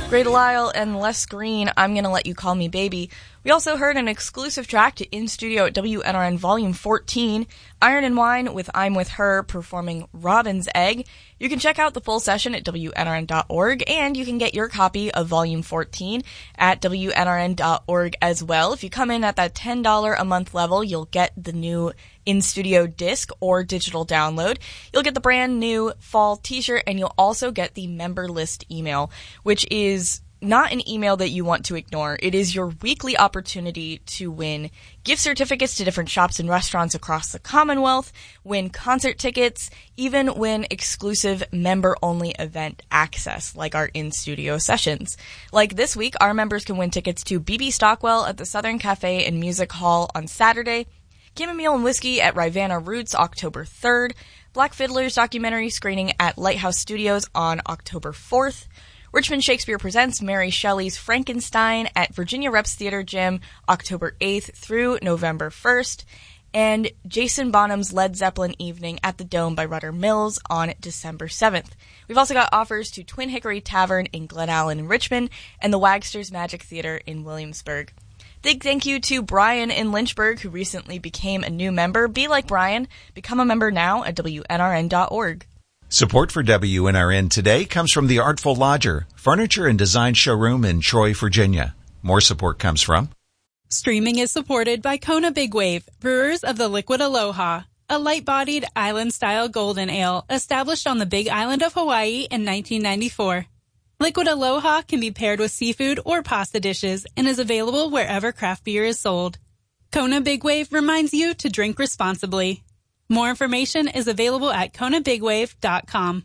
Great Lyle and Les Green, I'm Gonna Let You Call Me Baby. We also heard an exclusive track to In Studio at WNRN Volume 14, Iron and Wine with I'm With Her performing Robin's Egg. You can check out the full session at WNRN.org, and you can get your copy of Volume 14 at WNRN.org as well. If you come in at that $10 a month level, you'll get the new in-studio disc or digital download. You'll get the brand new fall t-shirt, and you'll also get the member list email, which is not an email that you want to ignore. It is your weekly opportunity to win gift certificates to different shops and restaurants across the Commonwealth, win concert tickets, even win exclusive member-only event access, like our in-studio sessions. Like this week, our members can win tickets to BB Stockwell at the Southern Cafe and Music Hall on Saturday, Chamomile and Whiskey at Rivanna Roots October 3rd, Black Fiddler's documentary screening at Lighthouse Studios on October 4th, Richmond Shakespeare presents Mary Shelley's Frankenstein at Virginia Reps Theater Gym October 8th through November 1st, and Jason Bonham's Led Zeppelin Evening at the Dome by Rudder Mills on December 7th. We've also got offers to Twin Hickory Tavern in Glen Allen and Richmond and the Wagster's Magic Theater in Williamsburg. Big thank you to Brian in Lynchburg, who recently became a new member. Be like Brian. Become a member now at WNRN.org. Support for WNRN today comes from the Artful Lodger, furniture and design showroom in Troy, Virginia. More support comes from... Streaming is supported by Kona Big Wave, brewers of the Liquid Aloha, a light-bodied island-style golden ale established on the Big Island of Hawaii in 1994. Liquid Aloha can be paired with seafood or pasta dishes and is available wherever craft beer is sold. Kona Big Wave reminds you to drink responsibly. More information is available at konabigwave.com.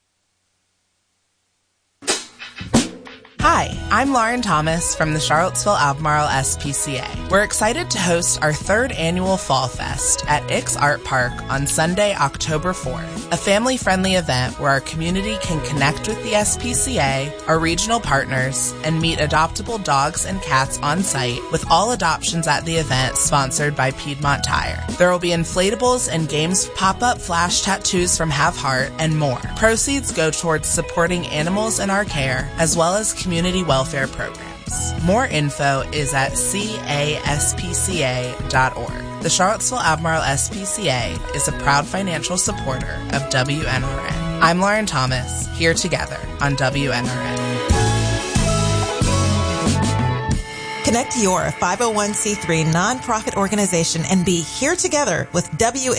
Hi, I'm Lauren Thomas from the Charlottesville Albemarle SPCA. We're excited to host our third annual Fall Fest at Ix Art Park on Sunday, October 4th, a family-friendly event where our community can connect with the SPCA, our regional partners, and meet adoptable dogs and cats on site, with all adoptions at the event sponsored by Piedmont Tire. There will be inflatables and games, pop-up flash tattoos from Have Heart, and more. Proceeds go towards supporting animals in our care, as well as community welfare programs. More info is at caspca.org. The Charlottesville Albemarle SPCA is a proud financial supporter of WNRN. I'm Lauren Thomas, here together on WNRN. Connect your 501c3 nonprofit organization and be here together with WNRN.